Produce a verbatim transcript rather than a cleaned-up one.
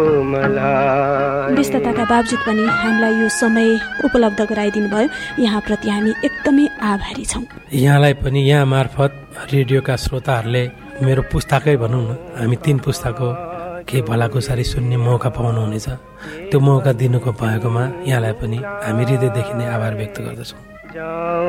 व्यस्तताका बावजुद पनि हामीलाई यो समय उपलब्ध गराइदिनु भयो, यहाँप्रति हामी एकदमै आभारी छौँ। यहाँलाई पनि यहाँ मार्फत रेडियोका श्रोताहरूले मेरो पुस्ताकै भनौँ न, हामी तीन पुस्ताको केही भलाकुसारी सुन्ने मौका पाउनुहुनेछ। त्यो मौका दिनुको भएकोमा यहाँलाई पनि हामी हृदयदेखि नै आभार व्यक्त गर्दछौँ।